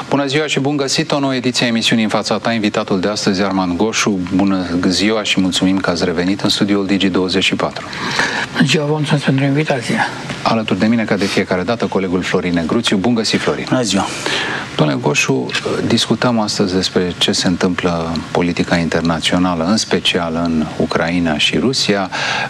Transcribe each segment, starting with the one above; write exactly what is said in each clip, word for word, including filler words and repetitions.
Bună ziua și bun găsit, o nouă ediție a emisiunii În fața ta. Invitatul de astăzi, Armand Goșu. Bună ziua și mulțumim că ați revenit în studioul Digi douăzeci și patru. Bună ziua, vă mulțumesc pentru invitație. Alături de mine, ca de fiecare dată, colegul Florin Negruțiu. Bun găsit, Florin. Bună ziua. Domnule Goșu, discutăm astăzi despre ce se întâmplă în politica internațională, în special în Ucraina și Rusia.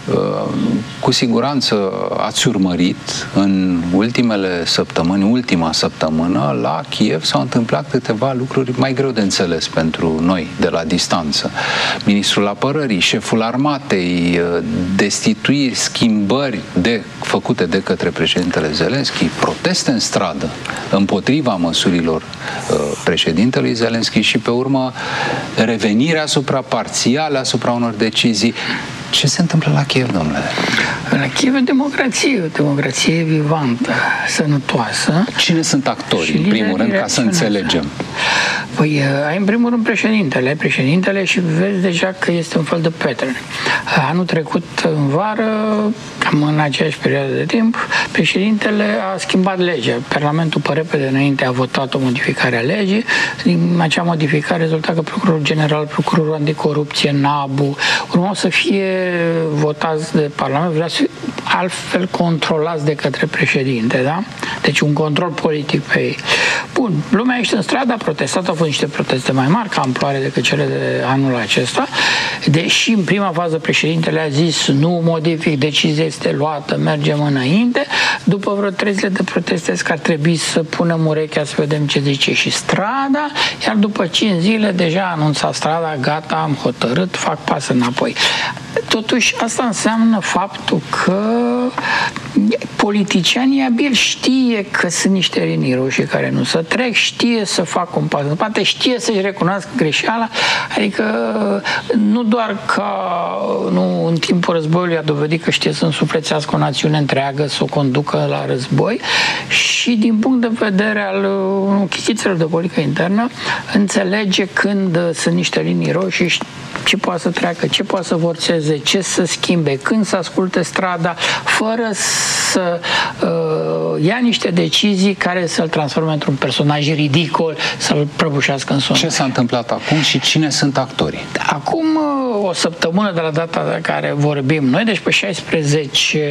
Cu siguranță ați urmărit în ultimele săptămâni, ultima săptămână, la Kiev s-au întâmplat câteva lucruri mai greu de înțeles pentru noi, de la distanță. Ministrul Apărării, șeful armatei, destituiri, schimbări de, făcute de către președintele Zelenski, proteste în stradă împotriva măsurilor președintelui Zelenski și, pe urmă, revenirea asupra parțială asupra unor decizii. Ce se întâmplă la Kiev, domnule? La Kiev e democrație, o democrație vivantă, sănătoasă. Cine sunt actorii, în primul rând, ca să înțelegem? Păi, ai în primul rând președintele, ai președintele și vezi deja că este un fel de pattern. Anul trecut, în vară, cam în aceeași perioadă de timp, președintele a schimbat legea. Parlamentul, pe repede înainte, a votat o modificare a legii. Din acea modificare rezulta că procurorul general, procurorul anticorupție, NABU, urmau să fie votați de Parlament, vrea să fie altfel controlați de către președinte, da? Deci un control politic pe ei. Bun, lumea ești în stradă, a protestat, au fost niște proteste mai mari, ca amploare decât cele de anul acesta, deși în prima fază președintele a zis nu modific, decizia este luată, mergem înainte, după vreo trei zile de proteste că ar trebui să punem urechea să vedem ce zice și strada, iar după cinci zile deja a anunțat strada, gata, am hotărât, fac pas înapoi. Totuși, asta înseamnă faptul că politicianii abia știe că sunt niște linii roșii care nu se trec, știe să facă un pas în spate, știe să-și recunoască greșeala, adică nu doar ca nu, în timpul războiului a dovedit că știe să însuflețească o națiune întreagă, să o conducă la război, și din punct de vedere al chichițelor de politică internă, înțelege când sunt niște linii roșii, ce poate să treacă, ce poate să forțeze, ce să schimbe, când să asculte strada, fără să uh, ia niște decizii care să-l transforme într-un personaj ridicol, să-l prăbușească în somn. Ce s-a întâmplat acum și cine sunt actorii? Acum o săptămână de la data de care vorbim noi, deci pe șaisprezece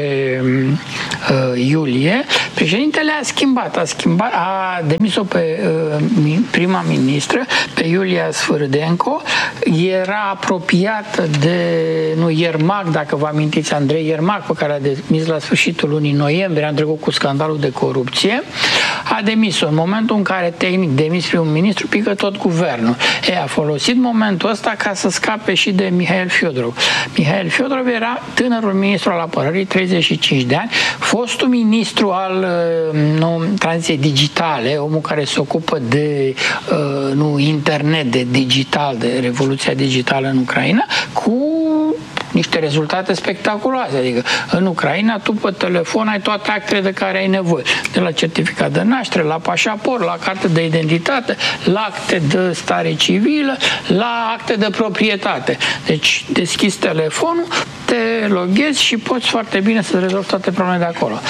iulie, președintele a schimbat, a schimbat, a demis-o pe uh, prima ministră, pe Iulia Sfârdenco. Era apropiată de, nu, Iermac, dacă vă amintiți, Andrei Iermac, pe care a demis la sfârșitul lunii noiembrie, am trecut cu scandalul de corupție, a demis-o. În momentul în care tehnic demis primul ministru, pică tot guvernul. E, a folosit momentul ăsta ca să scape și de Mihail Fiodorov. Mihail Fiodorov era tânărul ministru al apărării, treizeci și cinci de ani, fostul ministru al nu, tranziției digitale, omul care se ocupă de nu, internet, de digital, de revoluția digitală în Ucraina, cu niște rezultate spectaculoase. Adică în Ucraina tu pe telefon ai toate actele de care ai nevoie. De la certificat de naștere, la pașaport, la carte de identitate, la acte de stare civilă, la acte de proprietate. Deci deschizi telefonul, te loghezi și poți foarte bine să rezolvi toate problemele de acolo.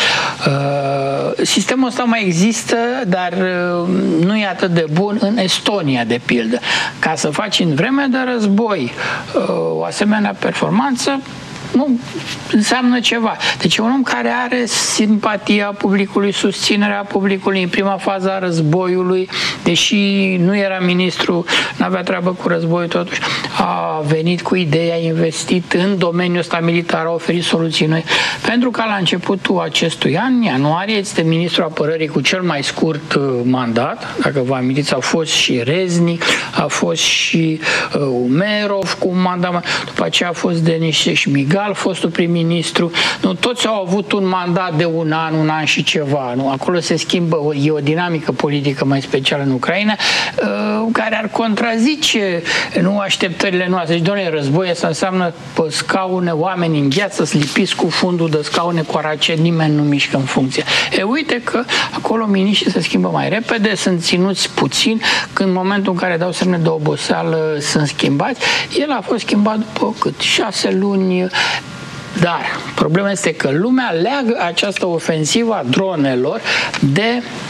Uh, sistemul ăsta mai există, dar uh, nu e atât de bun în Estonia, de pildă. Ca să faci în vreme de război uh, o asemenea performanță, nu înseamnă ceva. Deci e un om care are simpatia publicului, susținerea publicului în prima fază a războiului, deși nu era ministru, n-avea treabă cu războiul, totuși a venit cu ideea, a investit în domeniul ăsta militar, a oferit soluții noi. Pentru că la începutul acestui an, ianuarie, este ministrul apărării cu cel mai scurt mandat. Dacă vă amintiți, a fost și Reznic, a fost și uh, Umerov cu un mandat, după aceea a fost Denis Șmigal, fostul prim-ministru. Nu, toți au avut un mandat de un an, un an și ceva. Nu? Acolo se schimbă, e o dinamică politică mai specială în Ucraina, uh, care ar contrazice, nu, așteptările noastre. Deci, doamne, război asta înseamnă pe scaune, oameni în gheață, slipiți cu fundul de scaune cu arace, nimeni nu mișcă în funcție. E, uite că acolo miniștrii se schimbă mai repede, sunt ținuți puțin, când în momentul în care dau semne de oboseală sunt schimbați. El a fost schimbat după cât? Șase luni. Dar problema este că lumea leagă această ofensivă a dronelor de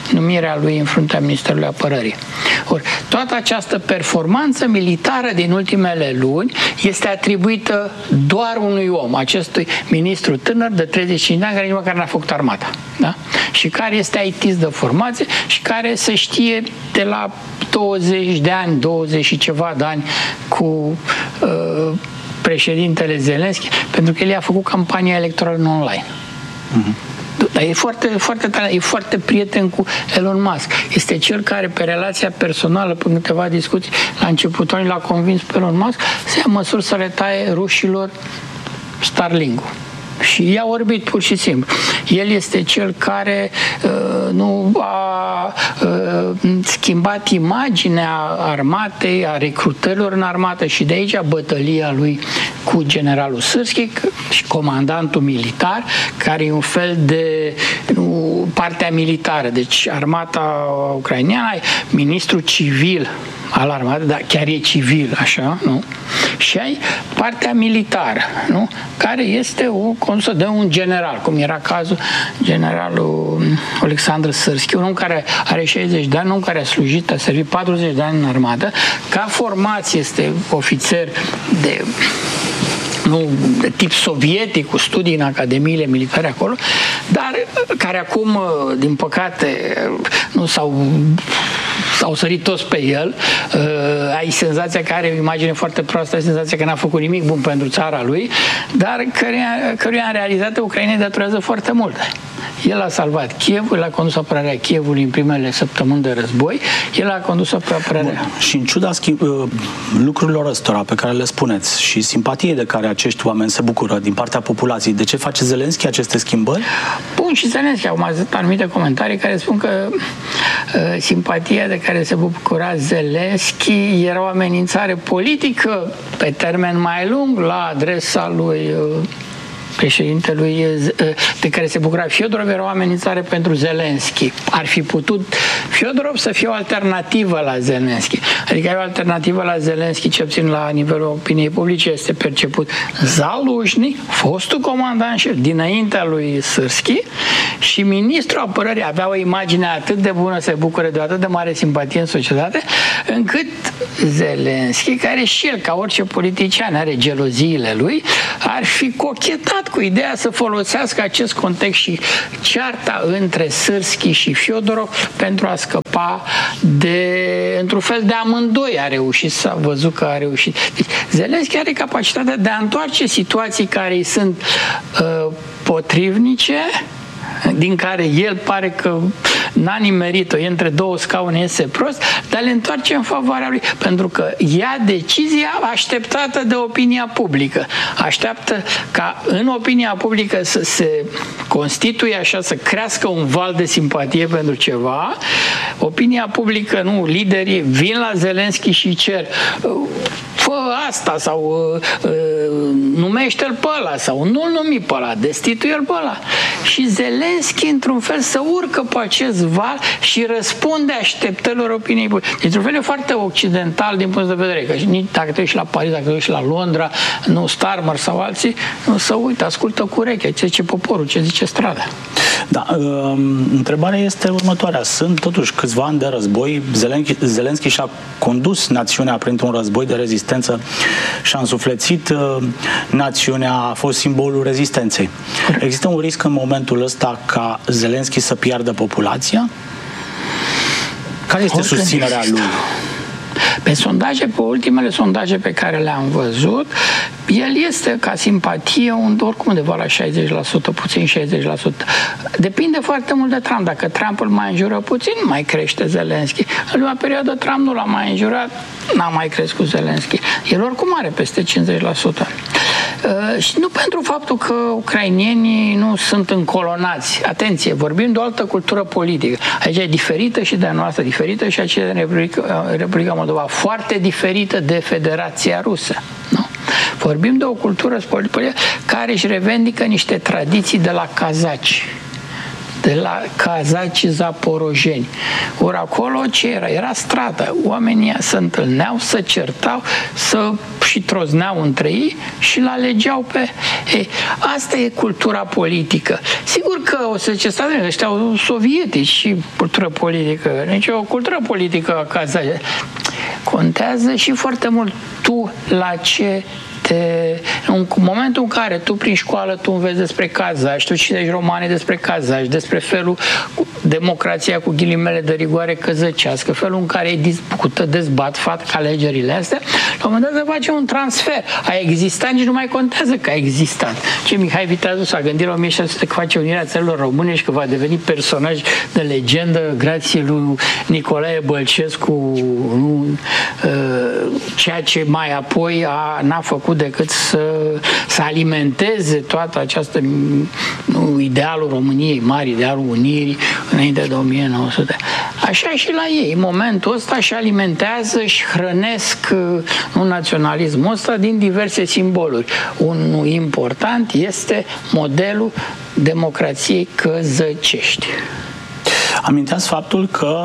numirea lui în fruntea Ministerului Apărării. Or, toată această performanță militară din ultimele luni este atribuită doar unui om, acestui ministru tânăr de treizeci și cinci de ani, care nici măcar n-a făcut armata. Da? Și care este I T-ist de formație și care se știe de la douăzeci de ani, douăzeci și ceva de ani cu uh, președintele Zelenski, pentru că el i-a făcut campania electorală în online. Uh-huh. Dar e foarte, foarte tare, e foarte prieten cu Elon Musk. Este cel care, pe relația personală, pe câteva discuții, la începutul anului l-a convins pe Elon Musk să ia măsuri să le taie rușilor Starlink-ul. Și i-a orbit pur și simplu. El este cel care uh, nu a uh, schimbat imaginea armatei, a recrutărilor în armată, și de aici bătălia lui cu generalul Sârski și comandantul militar, care e un fel de nu, partea militară. Deci armata ucraineană, ministrul civil al armatei, dar chiar e civil, așa, nu? Și ai partea militară, nu? Care este o condusă de un general, cum era cazul generalul Alexandru Sârski, un om care are șaizeci de ani, un om care a slujit, a servit patruzeci de ani în armată, ca formație este ofițer de nu de tip sovietic, cu studii în academiile militare acolo, dar care acum, din păcate, nu s-au s-au sărit toți pe el. Uh, ai senzația că are o imagine foarte proastă, ai senzația că n-a făcut nimic bun pentru țara lui, dar căruia, căruia în realitate Ucraina îi datorează foarte mult. El a salvat Kievul, el a condus apărarea Kievului în primele săptămâni de război, el a condus apărarea. Bun. Și în ciuda schimb, lucrurilor ăstora pe care le spuneți și simpatiei de care acești oameni se bucură din partea populației, de ce face Zelenski aceste schimbări? Bun, și Zelenski, acum sunt anumite comentarii care spun că uh, simpatia de care se bucura Zelenski era o amenințare politică pe termen mai lung la adresa lui uh, președintelui de care se bucura Fiodorov, era o amenințare pentru Zelenski. Ar fi putut Fiodorov să fie o alternativă la Zelenski. Adică o alternativă la Zelenski, ce obțin la nivelul opiniei publice, este perceput Zaluzhny, fostul comandant șef dinaintea lui Sârski, și ministrul apărării avea o imagine atât de bună, se bucură de o atât de mare simpatie în societate, încât Zelenski, care și el, ca orice politician, are geloziile lui, ar fi cochetat cu ideea să folosească acest context și cearta între Sârski și Fiodorov pentru a scăpa de, într-un fel de amândoi a reușit, s-a văzut că a reușit. Deci, Zelenski are capacitatea de a întoarce situații care îi sunt uh, potrivnice, din care el pare că n-a nimerit-o, e între două scaune, iese prost, dar le întoarce în favoarea lui, pentru că ia decizia așteptată de opinia publică. Așteaptă ca în opinia publică să se constituie așa, să crească un val de simpatie pentru ceva. Opinia publică, nu, liderii vin la Zelenski și cer fă asta sau uh, uh, numește-l pe ăla sau nu-l numi pe ăla, destituie-l pe ăla. Și Zelenski, într-un fel, să urcă pe acest val și răspunde așteptărilor opiniei publice. Într-un fel e foarte occidental din punct de vedere, că nici dacă te uiți la Paris, dacă te uiți la Londra, nu Starmer sau alții, nu să uite, ascultă cu urechea ce zice poporul, ce zice strada. Da, uh, întrebarea este următoarea. Sunt totuși câțiva ani de război, Zelenski, Zelenski și-a condus națiunea printr-un război de rezistență și-a însuflețit uh, națiunea, a fost simbolul rezistenței. Există un risc în momentul ăsta ca Zelenski să piardă populația? Care este Oricând susținerea lui? Pe sondaje, pe ultimele sondaje pe care le-am văzut, el este ca simpatie un, oricum undeva la șaizeci la sută, puțin șaizeci la sută. Depinde foarte mult de Trump. Dacă Trump îl mai înjură puțin, mai crește Zelenski. În ultima perioadă Trump nu l-a mai înjurat, n-a mai crescut Zelenski. El oricum are peste cincizeci la sută. Uh, și nu pentru faptul că ucrainienii nu sunt încolonați. Atenție, vorbim de o altă cultură politică. Aici e diferită și de a noastră, diferită și aceea din Republica, Republica Moldova, foarte diferită de Federația Rusă. Nu? Vorbim de o cultură politică care își revendică niște tradiții de la cazaci, de la cazaci zaporojeni. Ori acolo ce era? Era stradă. Oamenii se întâlneau, se certau, să, și și trozneau între ei și îl alegeau pe... Ei, asta e cultura politică. Sigur că o să zice, statele ăștia au sovietici și cultură politică. Deci o cultură politică acasă contează și foarte mult tu la ce te... În momentul în care tu prin școală tu înveți despre kazași, tu citești romane despre kazași, despre felul democrația cu ghilimele de rigoare căzăcească, felul în care ei discută, dezbat, fac alegerile astea, la un moment dat se face un transfer. A existat, nici nu mai contează că a existat. Ce Mihai Viteazu s-a gândit la o mie șase sute că face Unirea Țărilor Române și că va deveni personaj de legendă grație lui Nicolae Bălcescu, nu, ceea ce mai apoi a, n-a făcut decât să, să alimenteze toată această nu, idealul României mari, idealul Unirii înainte de o mie nouă sute. Așa și la ei. În momentul ăsta își alimentează și hrănesc nu, naționalismul ăsta din diverse simboluri. Unul important este modelul democrației căzăcești. Aminteați faptul că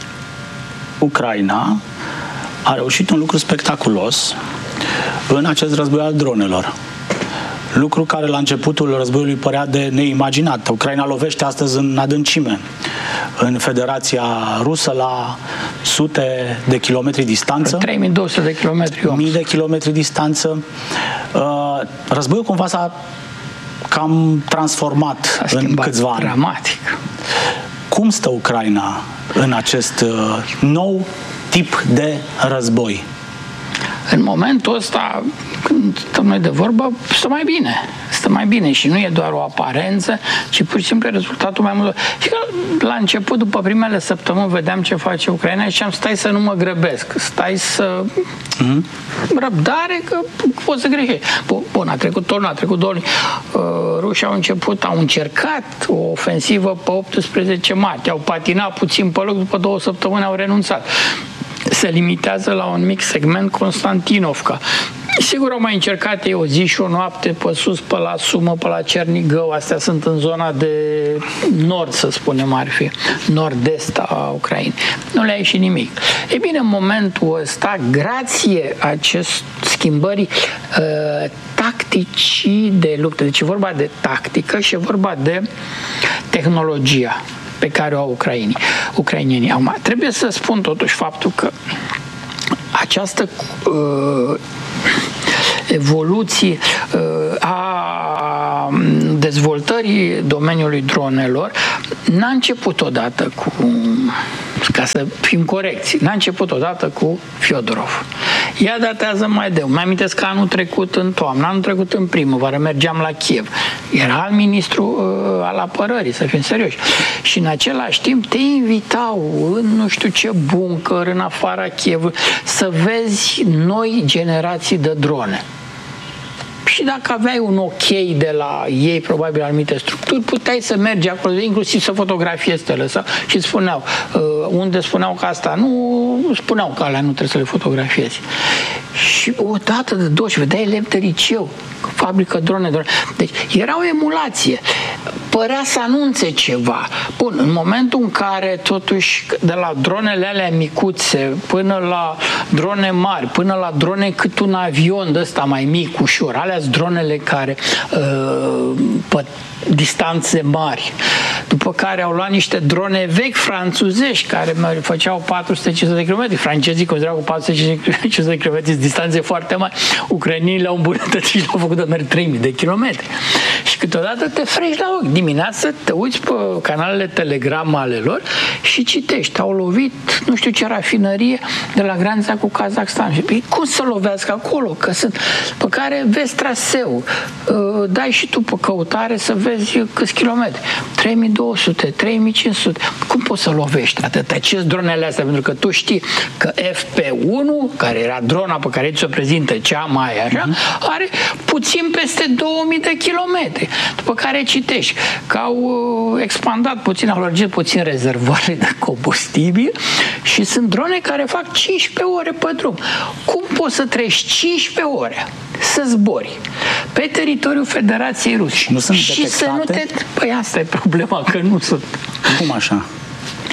Ucraina a reușit un lucru spectaculos în acest război al dronelor. Lucru care la începutul războiului părea de neimaginat. Ucraina lovește astăzi în adâncime, în Federația Rusă, la sute de kilometri distanță. trei mii două sute de kilometri. Mii de kilometri distanță. Războiul cumva s-a cam transformat în câțiva ani. Dramatic. Cum stă Ucraina în acest nou tip de război? În momentul ăsta, când stăm noi de vorbă, stă mai bine. Stă mai bine și nu e doar o aparență, ci pur și simplu rezultatul mai mult. Și că la început, după primele săptămâni, vedeam ce face Ucraina și am stai să nu mă grăbesc. Stai să... Mm-hmm. Răbdare, că poți să greșești. Bun, a trecut tot, a trecut două luni. Rușii au început, au încercat o ofensivă pe optsprezece martie. Au patinat puțin pe loc, după două săptămâni au renunțat. Se limitează la un mic segment Constantinovka. Sigur au mai încercat ei o zi și o noapte pe sus, pe la Sumă, pe la Cernigău. Astea sunt în zona de nord, să spunem, ar fi nord-est a Ucrainei. Nu le-a ieșit nimic. E bine, în momentul ăsta, grație acest schimbării uh, tacticii de luptă, deci e vorba de tactică și e vorba de tehnologia pe care o au ucrainii. ucrainienii. Acum, trebuie să spun totuși faptul că această uh, evoluție uh, a dezvoltării domeniului dronelor n-a început odată cu, ca să fim corecți, n-a început odată cu Fiodorov. Ea datează mai de. Mai amintesc că anul trecut în toamnă, anul trecut în primăvară, mergeam la Kiev. Era al ministru uh, al apărării, să fim serioși. Și în același timp te invitau în nu știu ce buncăr, în afara Kiev, să vezi noi generații de drone. Și dacă aveai un ok de la ei, probabil anumite structuri, puteai să mergi acolo, inclusiv să fotografiezi stele și îți spuneau, uh, unde spuneau că asta nu, spuneau că alea nu trebuie să le fotografiezi. Și o dată de două și vedeai elevi de liceu, fabrică drone, drone. Deci era o emulație. Părea să anunțe ceva. Bun, în momentul în care totuși de la dronele alea micuțe până la drone mari, până la drone cât un avion de ăsta mai mic, ușor, alea dronele care uh, pe distanțe mari, după care au luat niște drone vechi franțuzești care făceau patru sute cincizeci de kilometri, francezii considerau că patru sute cincizeci de kilometri distanțe foarte mari, ucrainii le-au îmbunătățit și le-au făcut de merg trei mii de kilometri. Și câteodată te frești la ochi. Dimineața te uiți pe canalele Telegram ale lor și citești. Au lovit nu știu ce rafinărie de la granița cu Kazakhstan. Și păi, cum să lovească acolo? Că sunt, pe care vezi traseu. Dai și tu pe căutare să vezi câți kilometri. trei mii două sute, trei mii cinci sute. Cum poți să lovești atâta? Ce dronele astea? Pentru că tu știi că F P unu, care era drona pe care ți-o prezintă cea mai așa, are puțin peste două mii de kilometri. După care citești că au expandat puțin, au lărgit puțin rezervoarele de combustibil și sunt drone care fac cincisprezece ore pe drum. Cum poți să treci cincisprezece ore să zbori pe teritoriul Federației Ruse și, nu sunt și să nu te... Păi asta e problema, că nu sunt. Cum așa?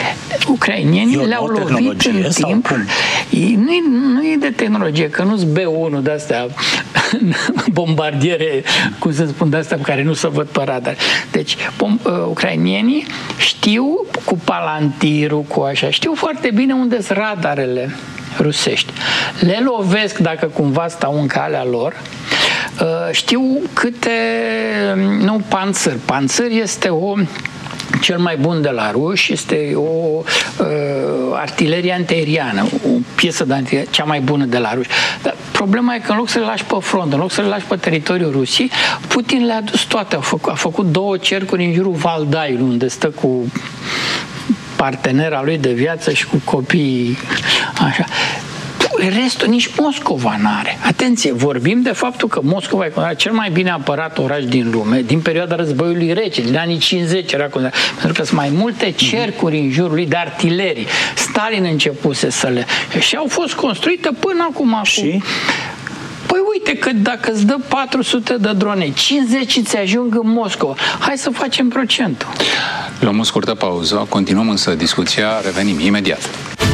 Ucrainienii le-au lovit în timp. Nu e, nu e de tehnologie, că nu-s B unu de-astea bombardiere, cum să spun, de-astea care nu se văd pe radar. Deci, bom, uh, ucrainienii știu cu palantirul, cu așa, știu foarte bine unde sunt radarele rusești. Le lovesc dacă cumva stau în calea lor. Uh, știu câte, nu, panțăr. Panțăr este o cel mai bun de la ruși, este o uh, artilerie antiaeriană, o piesă de antiaeriană, cea mai bună de la ruși. Dar problema e că în loc să le lași pe front, în loc să le lași pe teritoriul Rusiei, Putin le-a dus toate. A făcut, a făcut două cercuri în jurul Valdaiului, unde stă cu partenera lui de viață și cu copiii, așa. Restul, nici Moscova n-are. Atenție, vorbim de faptul că Moscova e considerat cel mai bine apărat oraș din lume, din perioada războiului rece, din anii cincizeci era considerat, pentru că sunt mai multe cercuri în jurul lui de artilerii. Stalin începuse să le... Și au fost construite până acum. Și? Cu... Păi uite că dacă îți dă patru sute de drone, cincizeci ți ajung în Moscova. Hai să facem procentul. Luăm o scurtă pauză, continuăm însă discuția, revenim imediat.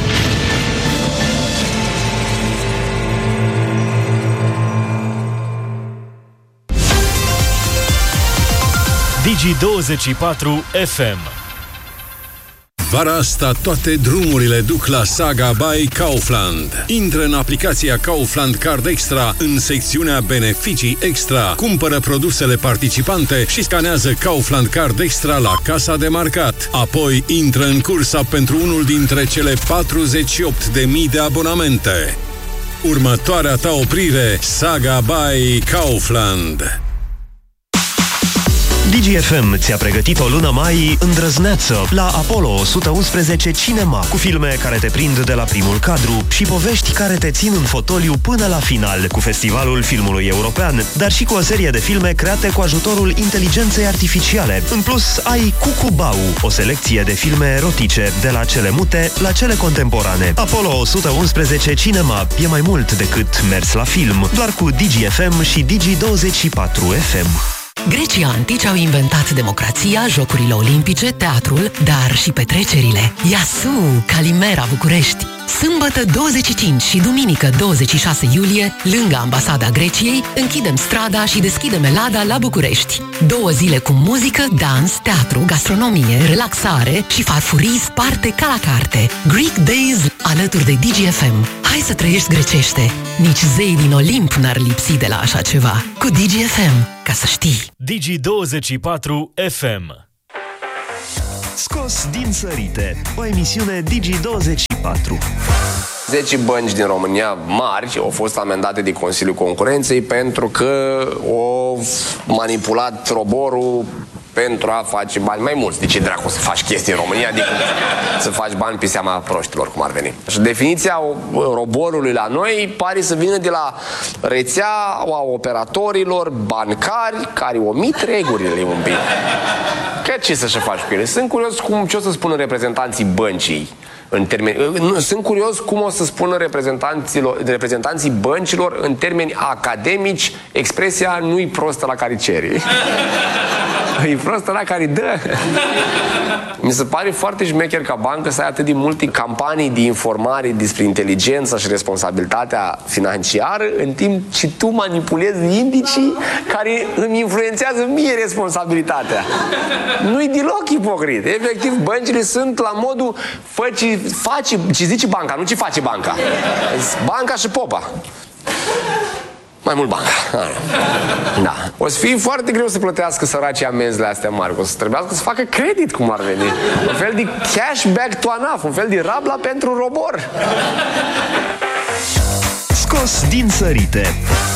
Digi douăzeci și patru F M. Vara asta toate drumurile duc la Saga by Kaufland. Intră în aplicația Kaufland Card Extra în secțiunea Beneficii Extra. Cumpără produsele participante și scanează Kaufland Card Extra la casa de marcat. Apoi intră în cursa pentru unul dintre cele patruzeci și opt de mii de abonamente. Următoarea ta oprire, Saga by Kaufland. Digi F M ți-a pregătit o lună mai îndrăzneață la Apollo o sută unsprezece Cinema, cu filme care te prind de la primul cadru și povești care te țin în fotoliu până la final, cu Festivalul Filmului European, dar și cu o serie de filme create cu ajutorul inteligenței artificiale. În plus, ai Cucubau, o selecție de filme erotice, de la cele mute la cele contemporane. Apollo o sută unsprezece Cinema e mai mult decât mers la film, doar cu Digi F M și Digi douăzeci și patru F M. Grecii antici au inventat democrația, jocurile olimpice, teatrul, dar și petrecerile. Iasu, Calimera, București! Sâmbătă douăzeci și cinci și duminică douăzeci și șase iulie, lângă Ambasada Greciei, închidem strada și deschidem Elada la București. Două zile cu muzică, dans, teatru, gastronomie, relaxare și farfurii sparte ca la carte. Greek Days alături de Digi F M. Hai să trăiești grecește! Nici zei din Olimp n-ar lipsi de la așa ceva. Cu Digi F M, ca să știi. Digi douăzeci și patru F M. Scos din sărite, o emisiune Digi douăzeci și patru. zece bănci din România mari au fost amendate de Consiliul Concurenței pentru că au manipulat roborul pentru a face bani mai mulți. De ce dracu să faci chestii în România decât să faci bani pe seama proștilor, cum ar veni? Și definiția roborului la noi pare să vină de la rețea a operatorilor bancari care omit regulile un pic. Că ce să-și faci cu ele? Sunt curios cum, ce o să spună reprezentanții băncii în termeni... Sunt curios cum o să spună reprezentanții băncilor în termeni academici expresia nu-i prostă la care ceri. E prostă la care dă. Mi se pare foarte șmecher ca bancă să ai atât de multe campanii de informare despre inteligența și responsabilitatea financiară, în timp ce tu manipulezi indicii care îmi influențează mie responsabilitatea. Nu-i deloc ipocrit. Efectiv, băncile sunt la modul fă ce, face, ce zice banca, nu ce face banca. Banca și popa. Mai mult banca. Da. O să fie foarte greu să plătească săracii amenzile astea mari. O să trebuiască să facă credit, cum ar veni. Un fel de cashback to ANAF, un fel de rabla pentru robor. Scos din sărite.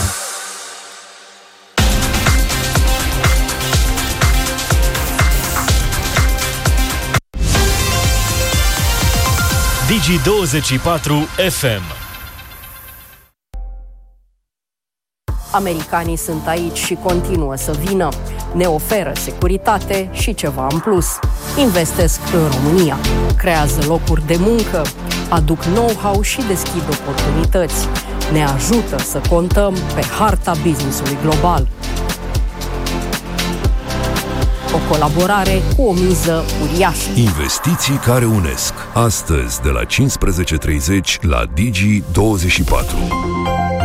Digi douăzeci și patru F M. Americanii sunt aici și continuă să vină. Ne oferă securitate și ceva în plus. Investesc în România, creează locuri de muncă, aduc know-how și deschid oportunități. Ne ajută să contăm pe harta business-ului global. O colaborare cu o miză uriașă. Investiții care unesc. Astăzi, de la cincisprezece și treizeci la Digi douăzeci și patru.